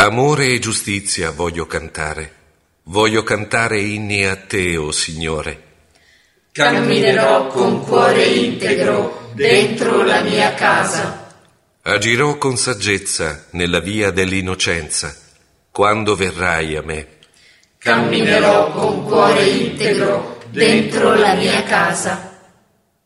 Amore e giustizia voglio cantare inni a te, o Signore. Camminerò con cuore integro dentro la mia casa. Agirò con saggezza nella via dell'innocenza, quando verrai a me. Camminerò con cuore integro dentro la mia casa.